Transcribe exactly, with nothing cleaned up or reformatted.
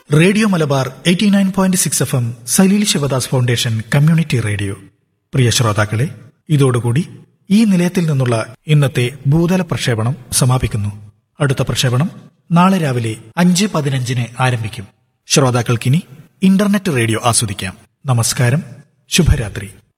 Radio Malabar eighty nine point six F M Saleel Sivadas foundation community radio. പ്രിയ ശ്രോതാക്കളെ, ഇതോടുകൂടി ഈ നിലയത്തിൽ നിന്നുള്ള ഇന്നത്തെ ഭൂതല പ്രക്ഷേപണം സമാപിക്കുന്നു. അടുത്ത പ്രക്ഷേപണം നാളെ രാവിലെ അഞ്ച് പതിനഞ്ചിന് ആരംഭിക്കും. ശ്രോതാക്കൾക്കിനി ഇന്റർനെറ്റ് റേഡിയോ ആസ്വദിക്കാം. നമസ്കാരം, ശുഭരാത്രി.